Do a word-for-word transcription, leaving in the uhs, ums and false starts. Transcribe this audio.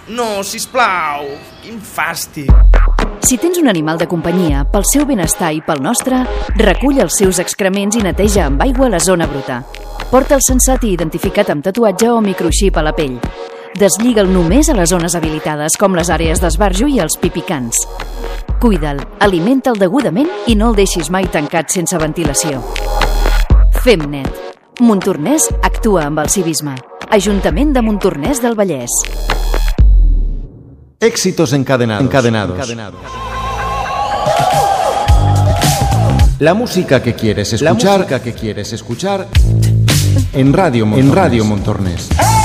No, sisplau, quin fàstic. Si tens un animal de companyia, pel seu benestar i pel nostre, recull els seus excrements i neteja amb aigua la zona bruta. Porta'l censat i identificat amb tatuatge o microxip a la pell. Deslliga'l només a les zones habilitades, com les àrees d'esbarjo i els pipicants. Cuida'l, alimenta'l degudament i no el deixis mai tancat sense ventilació. Fem net. Montornès actua amb el civisme. Ajuntament de Montornès del Vallès. Éxitos encadenados. encadenados. encadenados. La música que quieres escuchar, La música que quieres escuchar en Radio, en Radio Montornés.